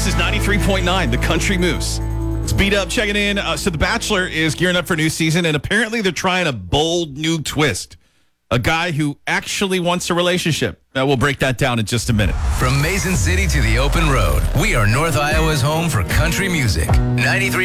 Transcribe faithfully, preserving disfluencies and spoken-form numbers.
This is ninety-three point nine, The Country Moose. It's Beat Up checking in. Uh, so The Bachelor is gearing up for a new season, and apparently they're trying a bold new twist. A guy who actually wants a relationship. Uh, we'll break that down in just a minute. From Mason City to the open road, we are North Iowa's home for country music. ninety-three